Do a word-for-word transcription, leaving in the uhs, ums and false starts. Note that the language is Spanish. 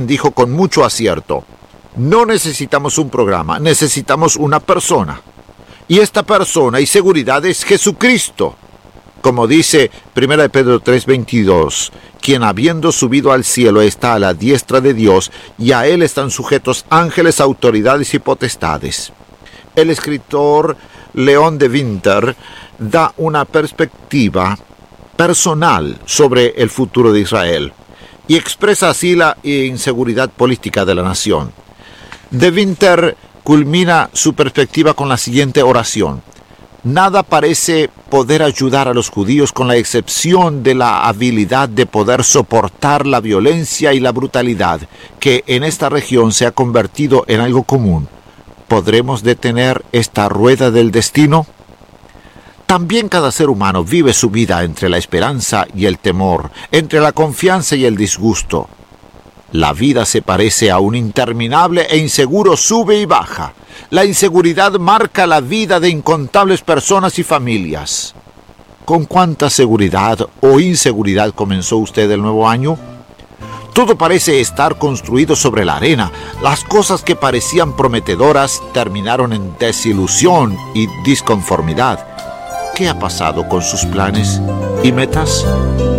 dijo con mucho acierto: no necesitamos un programa, necesitamos una persona. Y esta persona y seguridad es Jesucristo. Como dice primera de Pedro tres veintidós, quien habiendo subido al cielo está a la diestra de Dios, y a él están sujetos ángeles, autoridades y potestades. El escritor León de Winter da una perspectiva personal sobre el futuro de Israel y expresa así la inseguridad política de la nación. De Winter culmina su perspectiva con la siguiente oración: nada parece poder ayudar a los judíos con la excepción de la habilidad de poder soportar la violencia y la brutalidad que en esta región se ha convertido en algo común. ¿Podremos detener esta rueda del destino? También cada ser humano vive su vida entre la esperanza y el temor, entre la confianza y el disgusto. La vida se parece a un interminable e inseguro sube y baja. La inseguridad marca la vida de incontables personas y familias. ¿Con cuánta seguridad o inseguridad comenzó usted el nuevo año? Todo parece estar construido sobre la arena. Las cosas que parecían prometedoras terminaron en desilusión y disconformidad. ¿Qué ha pasado con sus planes y metas?